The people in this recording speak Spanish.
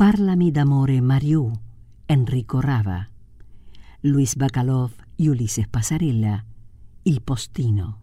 Parlami d'amore Mariù, Enrico Rava. Luis Bacalov y Ulises Pasarela, Il postino.